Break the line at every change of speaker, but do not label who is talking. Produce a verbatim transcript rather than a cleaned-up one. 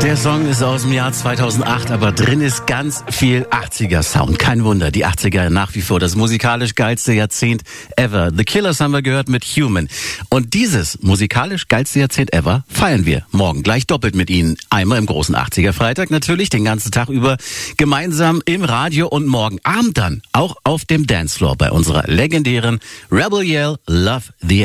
Der Song ist aus dem Jahr zweitausendacht, aber drin ist ganz viel achtziger-Sound. Kein Wunder, die achtziger nach wie vor das musikalisch geilste Jahrzehnt ever. The Killers haben wir gehört mit Human. Und dieses musikalisch geilste Jahrzehnt ever feiern wir morgen gleich doppelt mit Ihnen. Einmal im großen achtziger-Freitag natürlich, den ganzen Tag über gemeinsam im Radio und morgen Abend dann auch auf dem Dancefloor bei unserer legendären Rebel Yell Love the